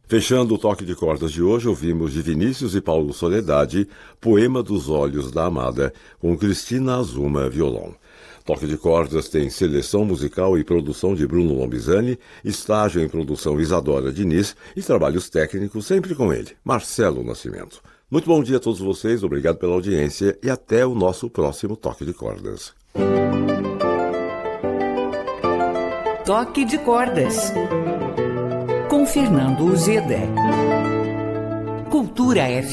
Fechando o toque de cordas de hoje, ouvimos de Vinícius e Paulo Soledade, Poema dos Olhos da Amada, com Cristina Azuma, violão. Toque de cordas tem seleção musical e produção de Bruno Lombizani, estágio em produção Isadora Diniz e trabalhos técnicos sempre com ele, Marcelo Nascimento. Muito bom dia a todos vocês, obrigado pela audiência e até o nosso próximo Toque de Cordas. Toque de Cordas, com Fernando Uzeda. Cultura FM.